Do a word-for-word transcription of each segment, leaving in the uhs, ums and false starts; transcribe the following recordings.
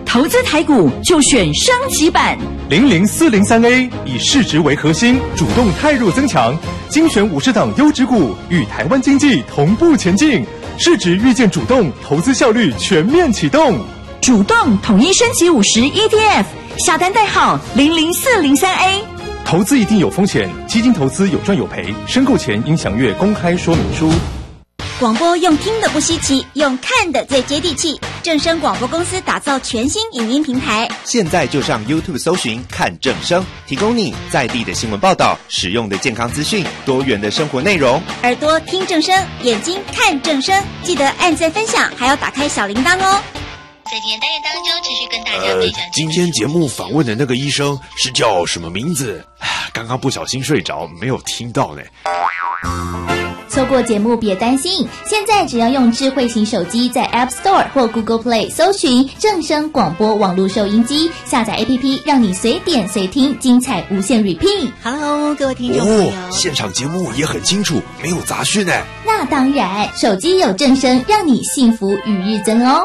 投资台股就选升级版零零四零三 A， 以市值为核心，主动汰弱增强，精选五十档优质股，与台湾经济同步前进。市值预见主动，投资效率全面启动。 主动统一升级五十 E T F， 下单代号零零四零三 A。 投资一定有风险，基金投资有赚有赔，申购前应详阅公开说明书。 广播用听的不稀奇，用看的最接地气。正声广播公司打造全新影音平台， 现在就上 YouTube 搜寻看正声，提供你在地的新闻报道、实用的健康资讯、多元的生活内容。 耳朵听正声，眼睛看正声，记得按赞分享，还要打开小铃铛哦。 在今天单元当中，持续跟大家分享、呃。 今天节目访问的那个医生是叫什么名字？刚刚不小心睡着，没有听到呢。 错过节目别担心，现在只要用智慧型手机在 App Store 或 Google Play 搜寻正声广播网络收音机，下载 A P P 让你随点随听，精彩无限 repeat。 Hello 各位听众朋友、 哦、现场节目也很清楚，没有杂讯呢。 那当然，手机有正声，让你幸福与日增哦。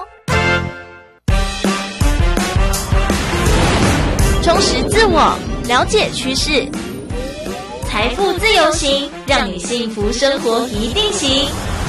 充实自我，了解趋势，财富自由行，让你幸福生活一定行。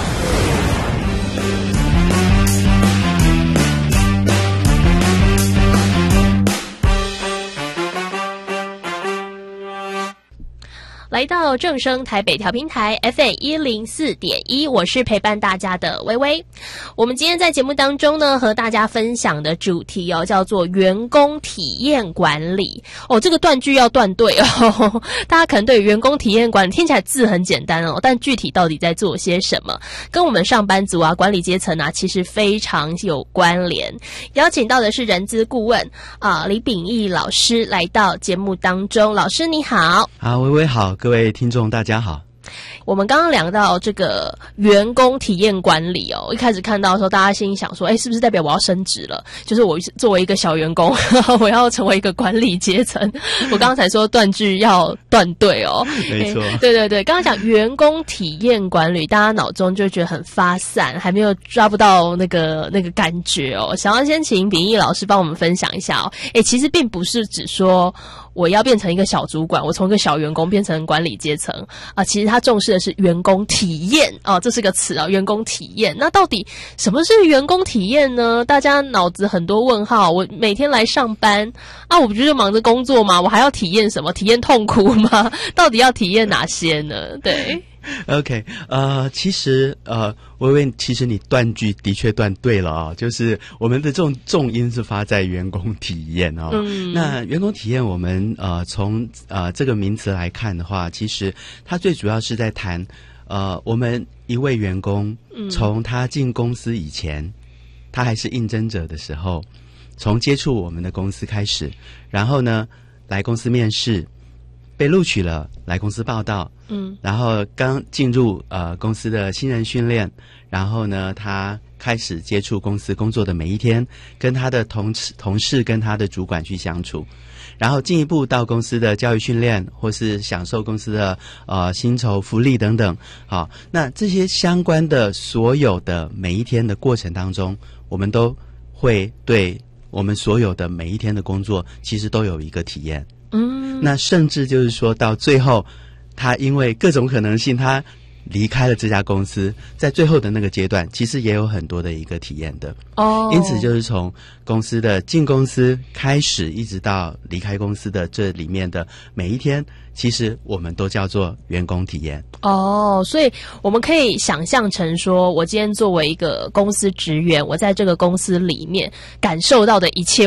来到正声台北调频台 F M 一零四点一， 我是陪伴大家的微微。我们今天在节目当中呢，和大家分享的主题哦，叫做员工体验管理哦。这个断句要断对哦，大家可能对员工体验管理听起来字很简单哦，但具体到底在做些什么，跟我们上班族啊、管理阶层啊，其实非常有关联。邀请到的是人资顾问啊李秉义老师来到节目当中。老师你好。 啊，微微好。各位听众大家好。 我们刚刚聊到这个员工体验管理哦，一开始看到的时候，大家心里想说，哎，是不是代表我要升职了？就是我作为一个小员工，我要成为一个管理阶层。我刚才说断句要断对哦， 没错， 对对对。刚刚讲员工体验管理，大家脑中就觉得很发散，还没有抓不到那个那个感觉哦。想要先请秉义老师帮我们分享一下哦。哎，其实并不是只说我要变成一个小主管，我从一个小员工变成管理阶层啊，其实他重视的是员工体验哦，这是个词啊，员工体验。那到底什么是员工体验呢？大家脑子很多问号。我每天来上班啊，我不就是忙着工作吗？我还要体验什么？体验痛苦吗？到底要体验哪些呢？对。 OK， 呃，其实呃，微微，其实你断句的确断对了啊、哦，就是我们的这种重音是发在员工体验哦。嗯，那员工体验，我们呃从呃这个名词来看的话，其实它最主要是在谈呃我们一位员工从他进公司以前，他还是应征者的时候，从接触我们的公司开始，然后呢来公司面试。被录取了，来公司报到，嗯，然后刚进入呃公司的新人训练，然后呢，他开始接触公司工作的每一天，跟他的同事、同事跟他的主管去相处，然后进一步到公司的教育训练，或是享受公司的呃薪酬、福利等等。好，那这些相关的所有的每一天的过程当中，我们都会对我们所有的每一天的工作，其实都有一个体验。嗯，那甚至就是说到最后，他因为各种可能性，他离开了这家公司，在最后的那个阶段，其实也有很多的一个体验的。哦，因此就是从公司的进公司开始，一直到离开公司的这里面的每一天，其实我们都叫做员工体验。 哦，所以我们可以想象成说，我今天作为一个公司职员，我在这个公司里面感受到的一切